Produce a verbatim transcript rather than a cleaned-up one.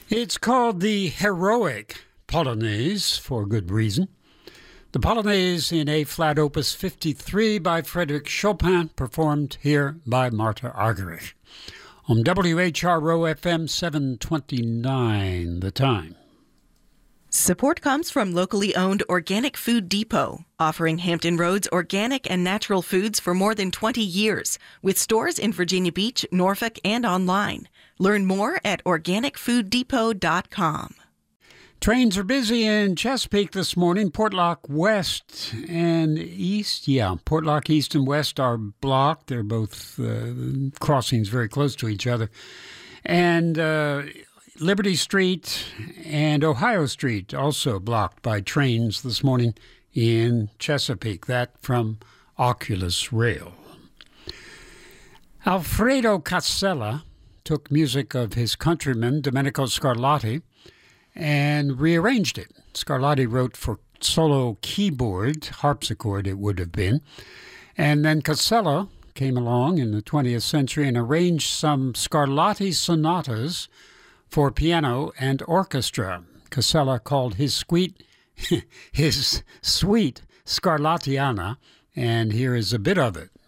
It's called the Heroic Polonaise for good reason. The Polonaise in A-flat opus fifty-three by Frédéric Chopin, performed here by Marta Argerich. On W H R O F M seven twenty-nine, The Time. Support comes from locally owned Organic Food Depot, offering Hampton Roads organic and natural foods for more than twenty years, with stores in Virginia Beach, Norfolk, and online. Learn more at organic food depot dot com. Trains are busy in Chesapeake this morning. Portlock West and East, yeah, Portlock East and West are blocked. They're both uh, crossings very close to each other. And uh, Liberty Street and Ohio Street also blocked by trains this morning in Chesapeake. That from Oculus Rail. Alfredo Casella took music of his countryman Domenico Scarlatti and rearranged it. Scarlatti wrote for solo keyboard, harpsichord it would have been, and then Casella came along in the twentieth century and arranged some Scarlatti sonatas for piano and orchestra. Casella called his suite, his suite Scarlattiana, and here is a bit of it.